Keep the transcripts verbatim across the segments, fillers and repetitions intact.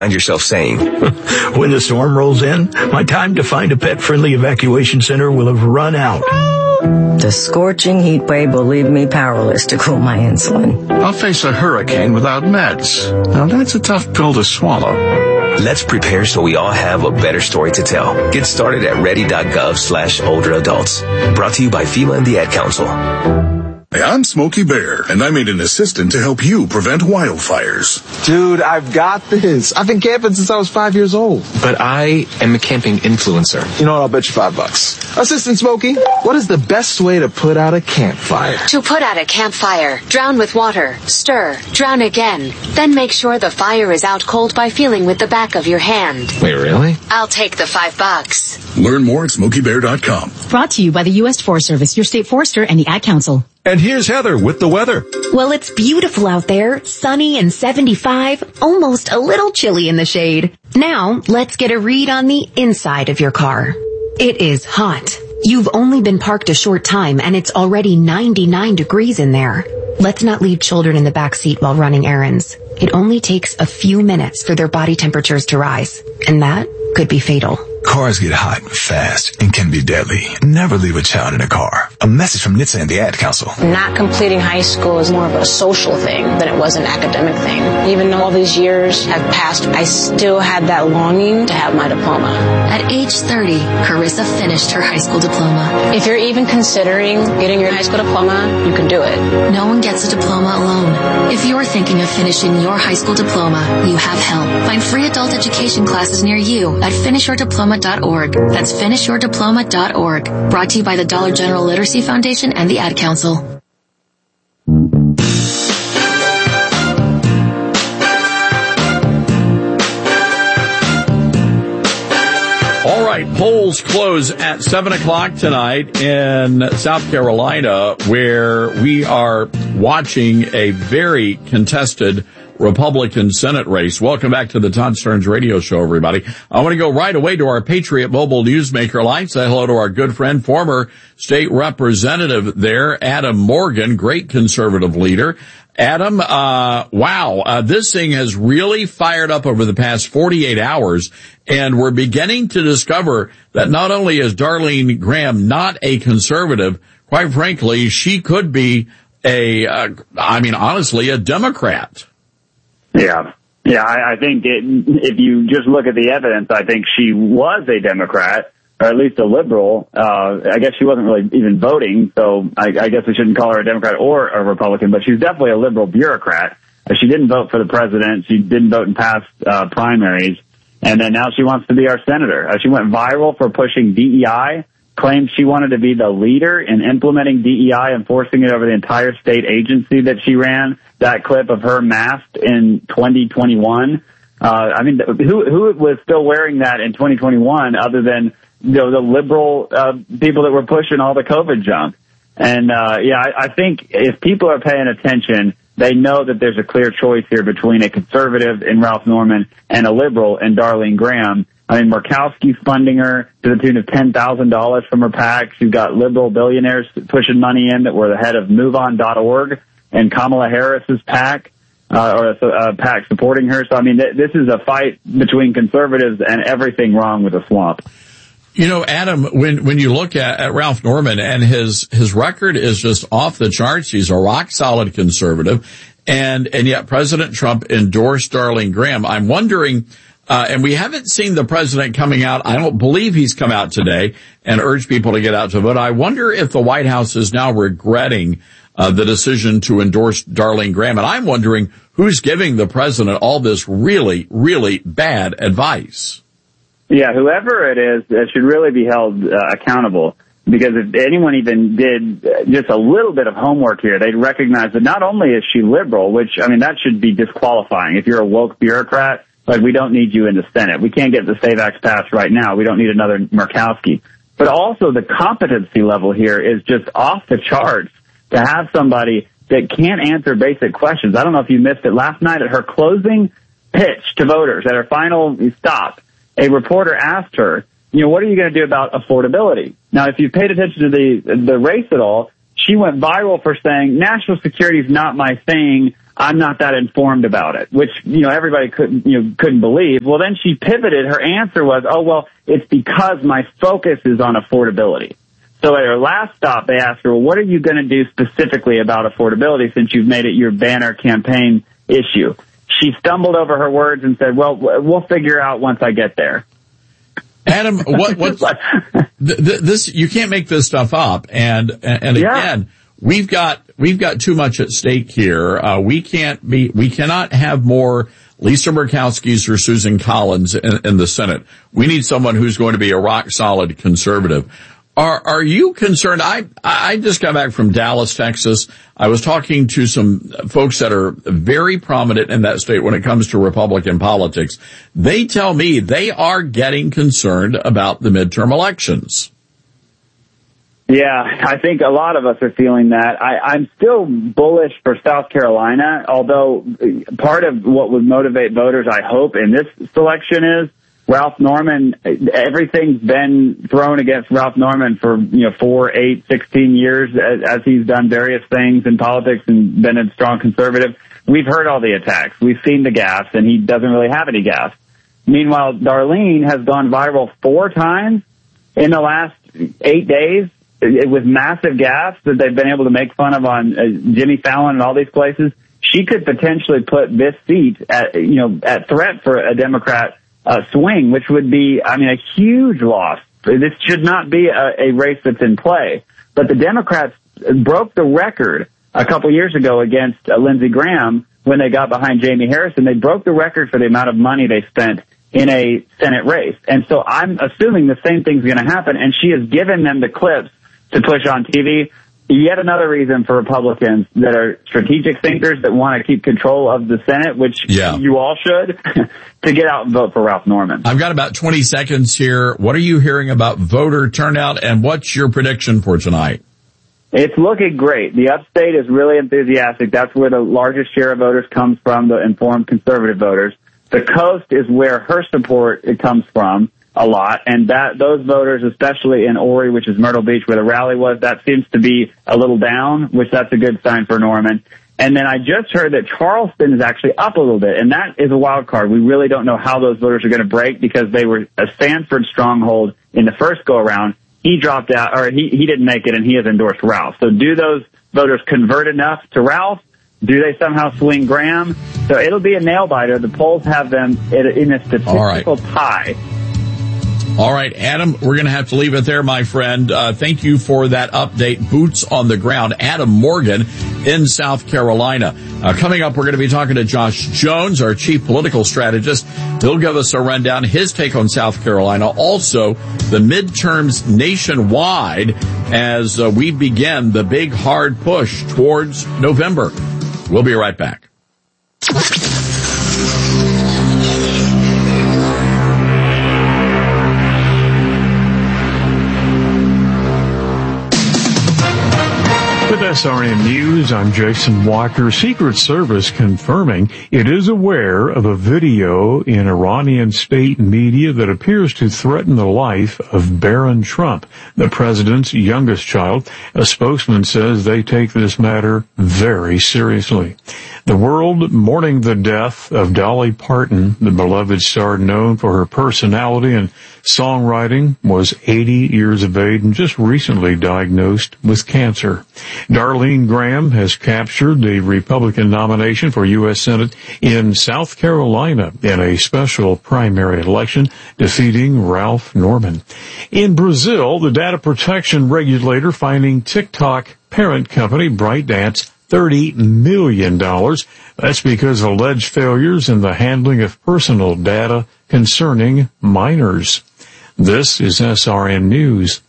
find yourself saying, when the storm rolls in, my time to find a pet-friendly evacuation center will have run out. The scorching heat wave will leave me powerless to cool my insulin. I'll face a hurricane without meds. Now that's a tough pill to swallow. Let's prepare so we all have a better story to tell. Get started at ready.gov slash older adults. Brought to you by FEMA and the Ad Council. Hey, I'm Smokey Bear, and I made an assistant to help you prevent wildfires. Dude, I've got this. I've been camping since I was five years old. But I am a camping influencer. You know what? I'll bet you five bucks. Assistant Smokey, what is the best way to put out a campfire? To put out a campfire, drown with water, stir, drown again. Then make sure the fire is out cold by feeling with the back of your hand. Wait, really? I'll take the five bucks. Learn more at smokey bear dot com. Brought to you by the U S Forest Service, your state forester, and the Ad Council. And here's Heather with the weather. Well, it's beautiful out there, sunny and seventy-five, almost a little chilly in the shade. Now, let's get a read on the inside of your car. It is hot. You've only been parked a short time and it's already ninety-nine degrees in there. Let's not leave children in the back seat while running errands. It only takes a few minutes for their body temperatures to rise, and that could be fatal. Cars get hot fast and can be deadly. Never leave a child in a car. A message from N H T S A and the Ad Council. Not completing high school is more of a social thing than it was an academic thing. Even though all these years have passed, I still had that longing to have my diploma. At age thirty, Carissa finished her high school diploma. If you're even considering getting your high school diploma, you can do it. No one gets a diploma alone. If you're thinking of finishing your high school diploma, you have help. Find free adult education classes near you at finish your diploma dot org. That's finish your diploma dot org. Brought to you by the Dollar General Literacy Foundation and the Ad Council. All right, polls close at seven o'clock tonight in South Carolina, where we are watching a very contested Republican Senate race. Welcome back to the Todd Stearns Radio Show, everybody. I want to go right away to our Patriot Mobile Newsmaker line. Say hello to our good friend, former state representative there, Adam Morgan, great conservative leader. Adam, uh, wow, uh, this thing has really fired up over the past forty-eight hours, and we're beginning to discover that not only is Darlene Graham not a conservative, quite frankly, she could be a, uh, I mean, honestly, a Democrat. Yeah. Yeah, I, I think it, if you just look at the evidence, I think she was a Democrat, or at least a liberal. Uh, I guess she wasn't really even voting, so I, I guess we shouldn't call her a Democrat or a Republican, but she's definitely a liberal bureaucrat. She didn't vote for the president. She didn't vote in past uh, primaries. And then now she wants to be our senator. Uh, she went viral for pushing D E I, claimed she wanted to be the leader in implementing D E I, enforcing it over the entire state agency that she ran. That clip of her masked in twenty twenty-one. Uh, I mean, who who was still wearing that in twenty twenty-one other than, you know, the liberal uh, people that were pushing all the COVID junk? And, uh, yeah, I, I think if people are paying attention, they know that there's a clear choice here between a conservative in Ralph Norman and a liberal in Darlene Graham. I mean, Murkowski's funding her to the tune of ten thousand dollars from her PAC. She's got liberal billionaires pushing money in that were the head of move on dot org and Kamala Harris's PAC, uh, or a, a PAC supporting her. So, I mean, th- this is a fight between conservatives and everything wrong with the swamp. You know, Adam, when, when you look at, at Ralph Norman, and his, his record is just off the charts. He's a rock solid conservative. And, and yet President Trump endorsed Darlene Graham. I'm wondering, uh, and we haven't seen the president coming out. I don't believe he's come out today and urged people to get out to vote. I wonder if the White House is now regretting Uh, the decision to endorse Darlene Graham. And I'm wondering who's giving the president all this really, really bad advice. Yeah, whoever it is, it should really be held uh, accountable. Because if anyone even did just a little bit of homework here, they'd recognize that not only is she liberal, which, I mean, that should be disqualifying. If you're a woke bureaucrat, like, we don't need you in the Senate. We can't get the SAVE Act passed right now. We don't need another Murkowski. But also the competency level here is just off the charts. To have somebody that can't answer basic questions. I don't know if you missed it last night at her closing pitch to voters, at her final stop, a reporter asked her, you know, what are you going to do about affordability? Now, if you paid attention to the the race at all, she went viral for saying, national security is not my thing. I'm not that informed about it, which, you know, everybody couldn't, you know, couldn't believe. Well, then she pivoted. Her answer was, oh, well, it's because my focus is on affordability. So at her last stop, they asked her, well, what are you going to do specifically about affordability since you've made it your banner campaign issue? She stumbled over her words and said, well, we'll figure out once I get there. Adam, what, what, th- th- this, you can't make this stuff up. And, and again, yeah. we've got, we've got too much at stake here. Uh, we can't be, we cannot have more Lisa Murkowski's or Susan Collins in, in the Senate. We need someone who's going to be a rock solid conservative. Are, are you concerned? I, I just got back from Dallas, Texas. I was talking to some folks that are very prominent in that state when it comes to Republican politics. They tell me they are getting concerned about the midterm elections. Yeah, I think a lot of us are feeling that. I, I'm still bullish for South Carolina, although part of what would motivate voters, I hope, in this selection is Ralph Norman. Everything's been thrown against Ralph Norman for, you know, four, eight, sixteen years as, as he's done various things in politics and been a strong conservative. We've heard all the attacks. We've seen the gaffes, and he doesn't really have any gaffes. Meanwhile, Darlene has gone viral four times in the last eight days with massive gaffes that they've been able to make fun of on uh, Jimmy Fallon and all these places. She could potentially put this seat at, you know, at threat for a Democrat Uh, swing, which would be, I mean, a huge loss. This should not be a, a race that's in play. But the Democrats broke the record a couple years ago against uh, Lindsey Graham when they got behind Jamie Harrison. They broke the record for the amount of money they spent in a Senate race. And so I'm assuming the same thing's going to happen. And she has given them the clips to push on T V. Yet another reason for Republicans that are strategic thinkers that want to keep control of the Senate, which yeah. you all should, to get out and vote for Ralph Norman. I've got about twenty seconds here. What are you hearing about voter turnout, and what's your prediction for tonight? It's looking great. The upstate is really enthusiastic. That's where the largest share of voters comes from, the informed conservative voters. The coast is where her support it comes from a lot, and that those voters, especially in Horry, which is Myrtle Beach, where the rally was, that seems to be a little down, which that's a good sign for Norman. And then I just heard that Charleston is actually up a little bit, and that is a wild card. We really don't know how those voters are going to break because they were a Sanford stronghold in the first go-around. He dropped out, or he, he didn't make it, and he has endorsed Ralph. So do those voters convert enough to Ralph? Do they somehow swing Graham? So it'll be a nail-biter. The polls have them in a statistical tie. All right, Adam, we're going to have to leave it there, my friend. Uh, thank you for that update. Boots on the ground. Adam Morgan in South Carolina. Uh, coming up, we're going to be talking to Josh Jones, our chief political strategist. He'll give us a rundown, his take on South Carolina. Also, the midterms nationwide as uh, we begin the big hard push towards November. We'll be right back. With S R N News, I'm Jason Walker. Secret Service confirming it is aware of a video in Iranian state media that appears to threaten the life of Barron Trump, the president's youngest child. A spokesman says they take this matter very seriously. The world mourning the death of Dolly Parton, the beloved star known for her personality and songwriting, was eighty years of age and just recently diagnosed with cancer. Darlene Graham has captured the Republican nomination for U S Senate in South Carolina in a special primary election, defeating Ralph Norman. In Brazil, the data protection regulator fining TikTok parent company ByteDance thirty million dollars. That's because of alleged failures in the handling of personal data concerning minors. This is S R N News.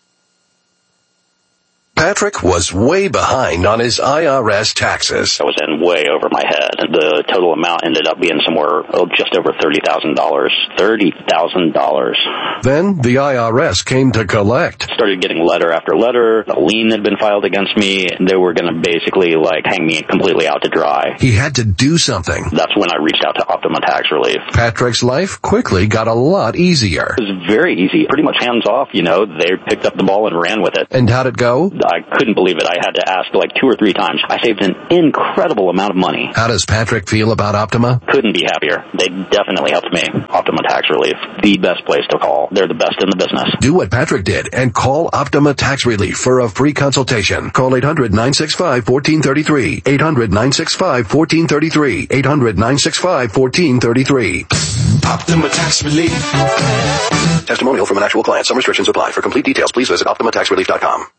Patrick was way behind on his I R S taxes. I was in way over my head. The total amount ended up being somewhere oh, just over thirty thousand dollars. thirty thousand dollars. Then the I R S came to collect. Started getting letter after letter. A lien had been filed against me. They were going to basically like hang me completely out to dry. He had to do something. That's when I reached out to Optima Tax Relief. Patrick's life quickly got a lot easier. It was very easy. Pretty much hands off, you know. They picked up the ball and ran with it. And how'd it go? I couldn't believe it. I had to ask like two or three times. I saved an incredible amount of money. How does Patrick feel about Optima? Couldn't be happier. They definitely helped me. Optima Tax Relief, the best place to call. They're the best in the business. Do what Patrick did and call Optima Tax Relief for a free consultation. Call eight hundred, nine six five, one four three three. eight hundred, nine six five, one four three three. eight hundred, nine six five, one four three three. Optima Tax Relief. Testimonial from an actual client. Some restrictions apply. For complete details, please visit optima tax relief dot com.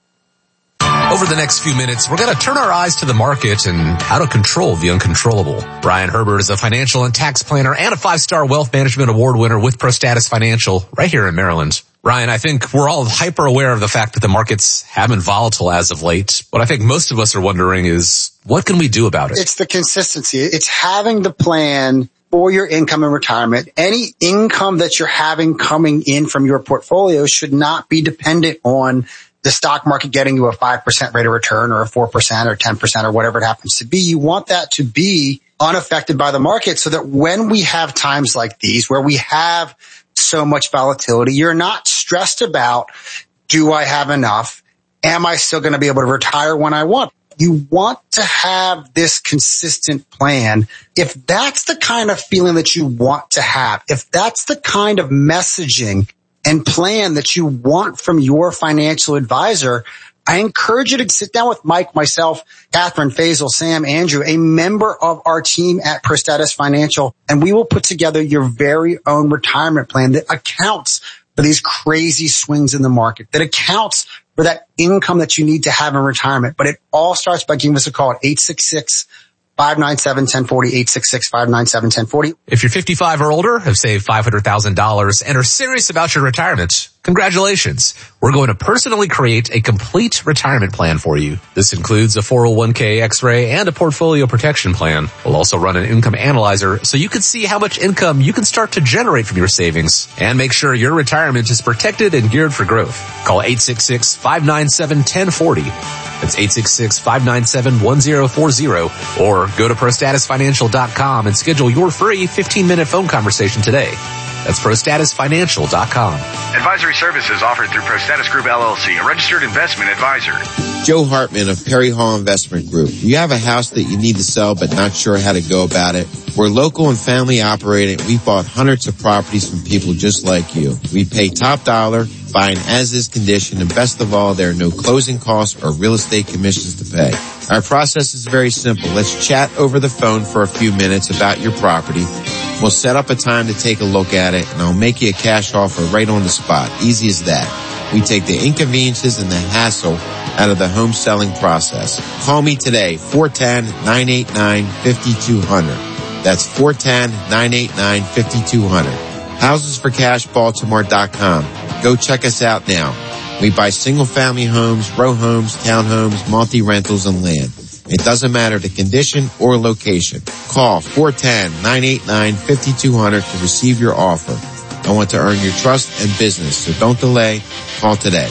Over the next few minutes, we're going to turn our eyes to the market and how to control the uncontrollable. Brian Herbert is a financial and tax planner and a five-star wealth management award winner with ProStatus Financial right here in Maryland. Ryan, I think we're all hyper aware of the fact that the markets have been volatile as of late. What I think most of us are wondering is, what can we do about it? It's the consistency. It's having the plan for your income and retirement. Any income that you're having coming in from your portfolio should not be dependent on the stock market getting you a five percent rate of return or a four percent or ten percent or whatever it happens to be. You want that to be unaffected by the market so that when we have times like these where we have so much volatility, you're not stressed about, do I have enough? Am I still going to be able to retire when I want? You want to have this consistent plan. If that's the kind of feeling that you want to have, if that's the kind of messaging and plan that you want from your financial advisor, I encourage you to sit down with Mike, myself, Catherine, Faisal, Sam, Andrew, a member of our team at ProStatus Financial, and we will put together your very own retirement plan that accounts for these crazy swings in the market, that accounts for that income that you need to have in retirement. But it all starts by giving us a call at eight six six, five nine seven, one zero four zero, eight six six, five nine seven, one zero four zero. If you're fifty-five or older, have saved five hundred thousand dollars, and are serious about your retirement, congratulations. We're going to personally create a complete retirement plan for you. This includes a four oh one k X-ray and a portfolio protection plan. We'll also run an income analyzer so you can see how much income you can start to generate from your savings and make sure your retirement is protected and geared for growth. Call eight six six, five nine seven, one zero four zero. That's eight six six, five nine seven, one zero four zero, or go to pro status financial dot com and schedule your free fifteen minute phone conversation today. That's pro status financial dot com. Advisory services offered through ProStatus Group L L C, a registered investment advisor. Joe Hartman of Perry Hall Investment Group. You have a house that you need to sell but not sure how to go about it? We're local and family operated. We've bought hundreds of properties from people just like you. We pay top dollar, buy in as-is condition, and best of all, there are no closing costs or real estate commissions to pay. Our process is very simple. Let's chat over the phone for a few minutes about your property. We'll set up a time to take a look at it, and I'll make you a cash offer right on the spot. Easy as that. We take the inconveniences and the hassle out of the home selling process. Call me today, four one zero, nine eight nine, five two zero zero. That's four one zero, nine eight nine, five two zero zero. houses for cash baltimore dot com. Go check us out now. We buy single-family homes, row homes, townhomes, multi-rentals, and land. It doesn't matter the condition or location. Call four one zero, nine eight nine, five two zero zero to receive your offer. I want to earn your trust and business, so don't delay. Call today.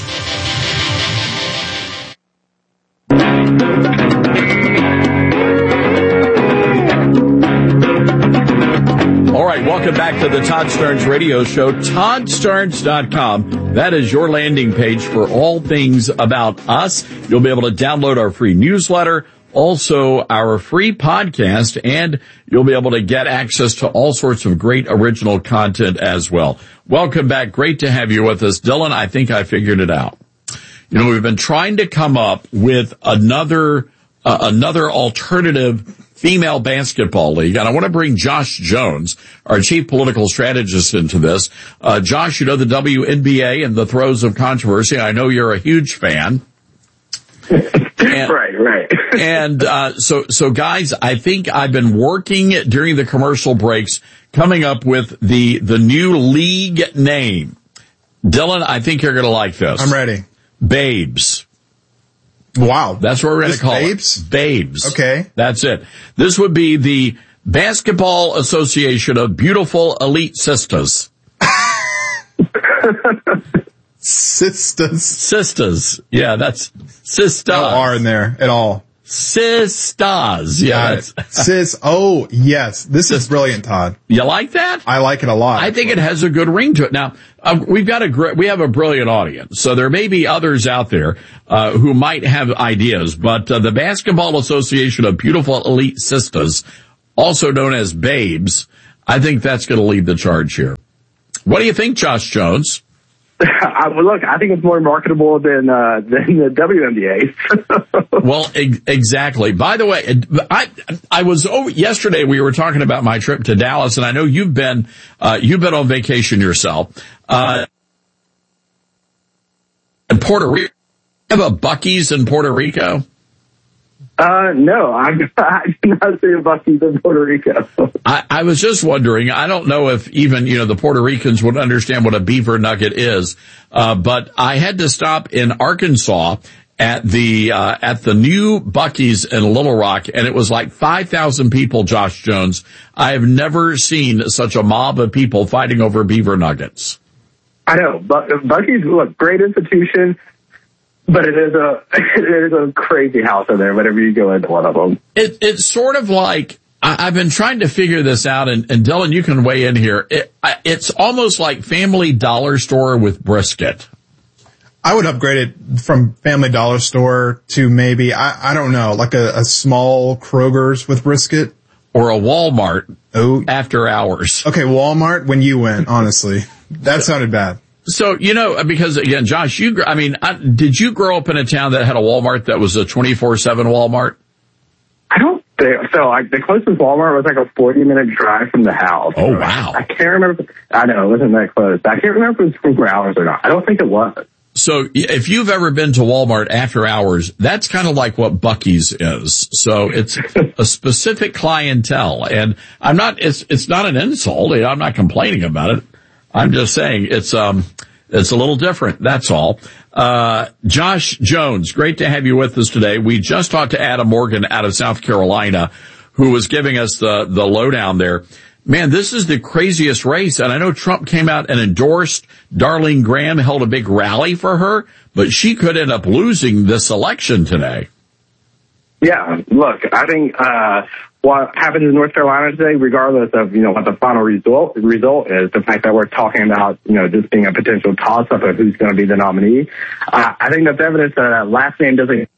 All right, welcome back to the Todd Starnes Radio Show, todd starnes dot com. That is your landing page for all things about us. You'll be able to download our free newsletter, also our free podcast, and you'll be able to get access to all sorts of great original content as well. Welcome back. Great to have you with us. Dylan, I think I figured it out. You know, we've been trying to come up with another, uh, another alternative female basketball league, and I want to bring Josh Jones, our chief political strategist, into this. Uh, Josh, you know the W N B A in the throes of controversy. I know you're a huge fan. And, right, right. and uh so, so guys, I think I've been working during the commercial breaks, coming up with the the new league name. Dylan, I think you're going to like this. I'm ready. Babes. Wow. That's what we're going to call babes? it. Babes. Okay. That's it. This would be the Basketball Association of Beautiful Elite Sisters. Sisters. Sisters. Yeah, that's sister. No R in there at all. Sistas. Yeah. Sis. Oh, yes. This is brilliant, Todd. You like that? I like it a lot. I think it has a good ring to it. Now, uh, we've got a gr- we have a brilliant audience, so there may be others out there uh, who might have ideas. But uh, the Basketball Association of Beautiful Elite Sistas, also known as Babes, I think that's going to lead the charge here. What do you think, Josh Jones? I, well, look, I think it's more marketable than uh, than the W N B A. Well, e- exactly. By the way, I I was over yesterday. We were talking about my trip to Dallas, and I know you've been uh, you've been on vacation yourself. Uh, in Puerto Rico, you have a Buc-ee's in Puerto Rico? Uh, no, I, I did not see a Buc-ee's in Puerto Rico. I, I was just wondering, I don't know if even, you know, the Puerto Ricans would understand what a beaver nugget is, uh, but I had to stop in Arkansas at the, uh, at the new Buc-ee's in Little Rock, and it was like five thousand people, Josh Jones. I have never seen such a mob of people fighting over beaver nuggets. I know, but Buc-ee's, look, great institution. But it is a it is a crazy house in there whenever you go into one of them. It, it's sort of like, I, I've been trying to figure this out, and, and Dylan, you can weigh in here. It, I, it's almost like Family Dollar Store with brisket. I would upgrade it from Family Dollar Store to maybe, I, I don't know, like a, a small Kroger's with brisket. Or a Walmart oh. after hours. Okay, Walmart when you went, honestly. That sounded bad. So, you know, because again, Josh, you, I mean, I, did you grow up in a town that had a Walmart that was a twenty-four seven Walmart? I don't think so. Like, the closest Walmart was like a forty minute drive from the house. Oh, wow. I can't remember. I know, it wasn't that close. I can't remember if it was twenty-four hours or not. I don't think it was. So if you've ever been to Walmart after hours, that's kind of like what Buc-ee's is. So it's a specific clientele. And I'm not, it's, it's not an insult. I'm not complaining about it. I'm just saying it's, um, it's a little different. That's all. Uh, Josh Jones, great to have you with us today. We just talked to Adam Morgan out of South Carolina, who was giving us the, the lowdown there. Man, this is the craziest race. And I know Trump came out and endorsed Darlene Graham, held a big rally for her, but she could end up losing this election today. Yeah, look, I think, uh, what happens in North Carolina today, regardless of, you know, what the final result result is, the fact that we're talking about, you know, this being a potential toss-up of who's going to be the nominee, uh, I think that's evidence that that last name doesn't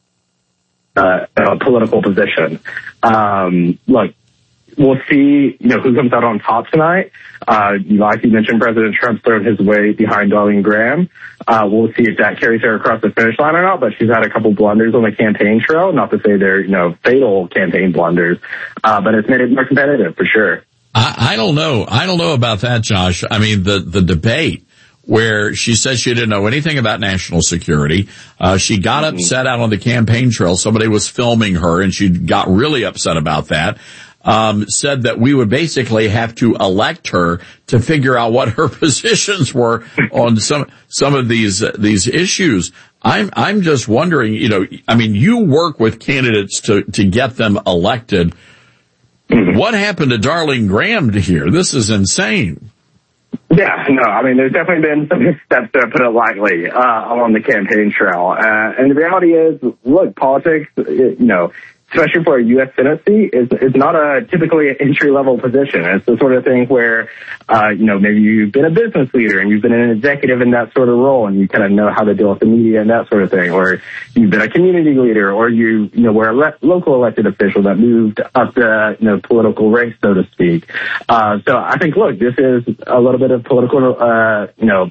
uh, a political position. Um, look, we'll see, you know, who comes out on top tonight. Uh, like you mentioned, President Trump's thrown his weight behind Darlene Graham. Uh, we'll see if that carries her across the finish line or not, but she's had a couple blunders on the campaign trail. Not to say they're, you know, fatal campaign blunders, uh, but it's made it more competitive for sure. I, I don't know. I don't know about that, Josh. I mean, the, the debate where she said she didn't know anything about national security. Uh, she got mm-hmm. upset out on the campaign trail. Somebody was filming her and she got really upset about that. Um, said that we would basically have to elect her to figure out what her positions were on some, some of these, uh, these issues. I'm, I'm just wondering, you know, I mean, you work with candidates to, to get them elected. Mm-hmm. What happened to Darlene Graham here? This is insane. Yeah, no, I mean, there's definitely been some missteps there, put it lightly, uh, along the campaign trail. Uh, and the reality is, look, politics, it, you know, especially for a U S Senate seat, is is not a typically an entry-level position. It's the sort of thing where, uh, you know, maybe you've been a business leader and you've been an executive in that sort of role and you kind of know how to deal with the media and that sort of thing, or you've been a community leader, or you, you know, were a le- local elected official that moved up the, you know, political ranks, so to speak. Uh, so I think, look, this is a little bit of political, uh, you know,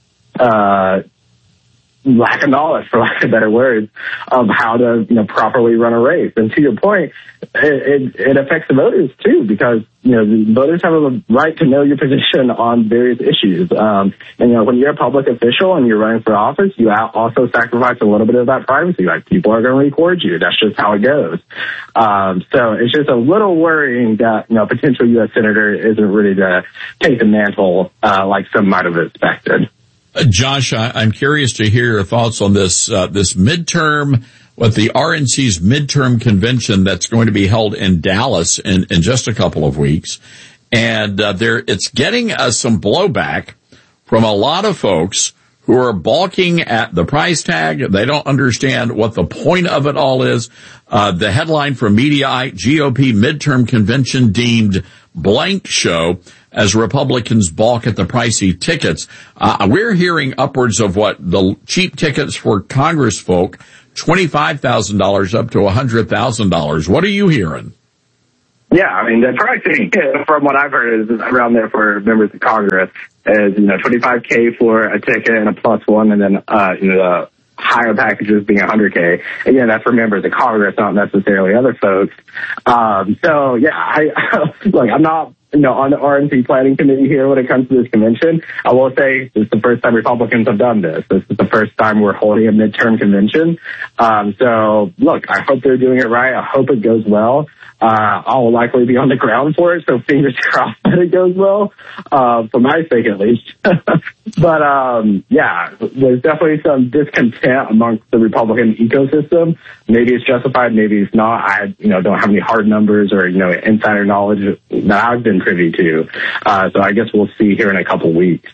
uh, lack of knowledge, for lack of better words, of how to, you know, properly run a race. And to your point, it, it, it affects the voters too, because, you know, the voters have a right to know your position on various issues. Um, and, you know, when you're a public official and you're running for office, you also sacrifice a little bit of that privacy. Like, people are going to record you. That's just how it goes. Um, so it's just a little worrying that, you know, a potential U S senator isn't ready to take the mantle, uh, like some might have expected. Uh, Josh, I, I'm curious to hear your thoughts on this, uh, this midterm, what the R N C's midterm convention that's going to be held in Dallas in, in just a couple of weeks. And, uh, there, it's getting uh, some blowback from a lot of folks who are balking at the price tag. They don't understand what the point of it all is. Uh, the headline from Mediaite, G O P midterm convention deemed blank show as Republicans balk at the pricey tickets. Uh, we're hearing upwards of what the cheap tickets for Congress folk, twenty-five thousand dollars up to one hundred thousand dollars. What are you hearing? Yeah, I mean, the pricing, from what I've heard, is around there for members of Congress is, you know, twenty-five K for a ticket and a plus one, and then, uh, you know, the higher packages being one hundred K. Again, that's for members of Congress, not necessarily other folks. Um, so, yeah, I, look, I'm not, you know, on the R N C planning committee here when it comes to this convention. I will say this is the first time Republicans have done this. This is the first time we're holding a midterm convention. Um, so, look, I hope they're doing it right. I hope it goes well. Uh, I'll likely be on the ground for it, so fingers crossed that it goes well, uh, for my sake at least. But, um, yeah, there's definitely some discontent amongst the Republican ecosystem. Maybe it's justified, maybe it's not. I, you know, don't have any hard numbers or, you know, insider knowledge that I've been privy to. Uh, so I guess we'll see here in a couple weeks.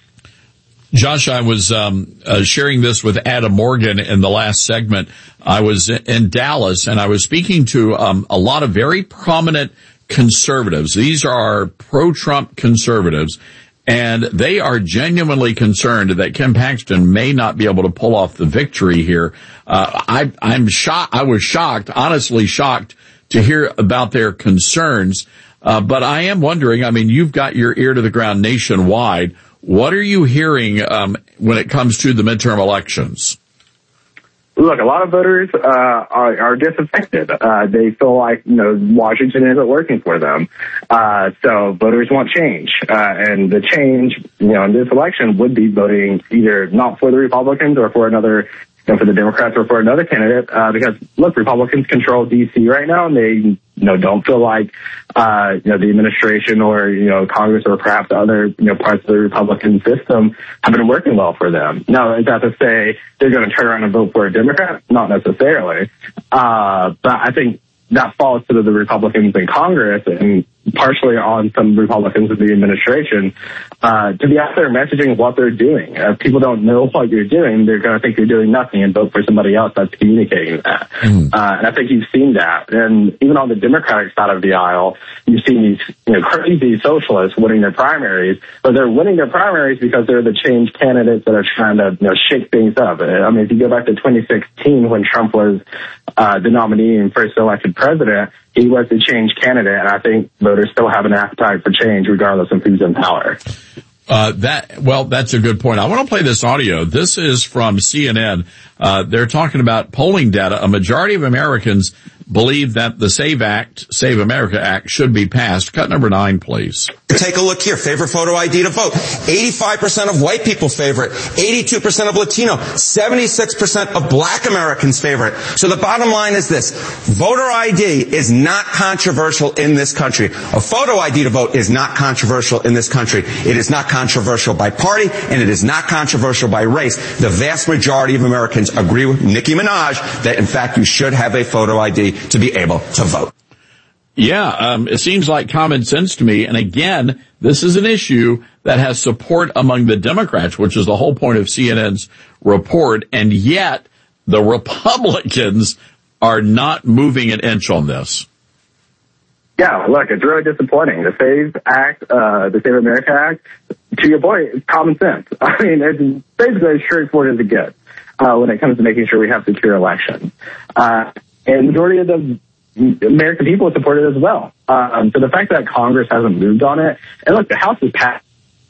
Josh, I was um, uh, sharing this with Adam Morgan in the last segment. I was in Dallas, and I was speaking to um, a lot of very prominent conservatives. These are pro-Trump conservatives, and they are genuinely concerned that Ken Paxton may not be able to pull off the victory here. Uh, I, I'm shocked. I was shocked, honestly shocked, to hear about their concerns. Uh, but I am wondering, I mean, you've got your ear to the ground nationwide. What are you hearing um, when it comes to the midterm elections? Look, a lot of voters uh, are, are disaffected. Uh, they feel like, you know, Washington isn't working for them. Uh, so voters want change. Uh, and the change, you know, in this election would be voting either not for the Republicans or for another, you know, for the Democrats or for another candidate. Uh, because, look, Republicans control D C right now, and they, you know, don't feel like, uh, you know, the administration or, you know, Congress or perhaps other, you know, parts of the Republican system have been working well for them. Now, is that to say they're going to turn around and vote for a Democrat? Not necessarily. Uh, but I think that falls to the Republicans in Congress and partially on some Republicans in the administration, uh, to be out there messaging what they're doing. If people don't know what you're doing, they're going to think you're doing nothing and vote for somebody else that's communicating that. Mm. Uh, and I think you've seen that. And even on the Democratic side of the aisle, you've seen these, you know, crazy socialists winning their primaries, but they're winning their primaries because they're the change candidates that are trying to, you know, shake things up. I mean, if you go back to twenty sixteen when Trump was, uh, the nominee and first elected president, he was the change candidate, and I think voters still have an appetite for change regardless of who's in power. Uh, that, well, that's a good point. I want to play this audio. This is from C N N. Uh, they're talking about polling data. A majority of Americans believe that the SAVE Act, Save America Act, should be passed. Cut number nine, please. Take a look here. Favorite photo I D to vote. eighty-five percent of white people favor it. eighty-two percent of Latino. seventy-six percent of black Americans favor it. So the bottom line is this. Voter I D is not controversial in this country. A photo I D to vote is not controversial in this country. It is not controversial by party, and it is not controversial by race. The vast majority of Americans agree with Nicki Minaj that, in fact, you should have a photo I D to be able to vote. Yeah, um, it seems like common sense to me. And again, this is an issue that has support among the Democrats, which is the whole point of C N N's report. And yet the Republicans are not moving an inch on this. Yeah, look, it's really disappointing. The SAVE Act, uh, the Save America Act, to your point, it's common sense. I mean, it's basically as straightforward as it gets, uh, when it comes to making sure we have secure elections. Uh, and the majority of the American people support it as well. Um, so the fact that Congress hasn't moved on it, and look, the House has passed.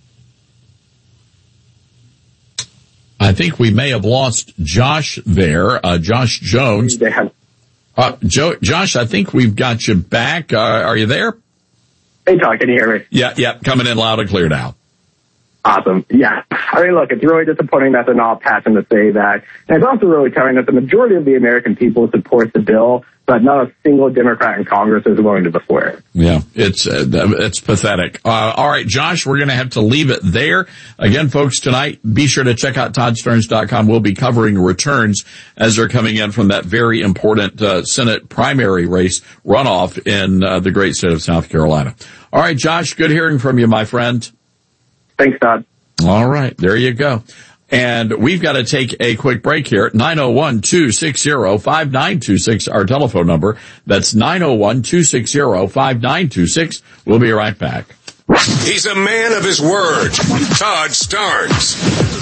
I think we may have lost Josh there, uh, Josh Jones. They have. Uh, Joe, Josh, I think we've got you back. Uh, are you there? Hey, Todd, can you hear me? Yeah, yeah, coming in loud and clear now. Awesome. Yeah. I mean, look, it's really disappointing that they're not passing the SAVE Act. And it's also really telling that the majority of the American people support the bill, but not a single Democrat in Congress is willing to support it. Yeah, it's uh, it's pathetic. Uh, all right, Josh, we're going to have to leave it there. Again, folks, tonight, be sure to check out Todd Stearns dot com. We'll be covering returns as they're coming in from that very important uh, Senate primary race runoff in uh, the great state of South Carolina. All right, Josh, good hearing from you, my friend. Thanks, Todd. All right, there you go. And we've got to take a quick break here. nine oh one, two six zero, five nine two six, our telephone number. That's nine oh one, two six zero, five nine two six. We'll be right back. He's a man of his word. Todd Starnes.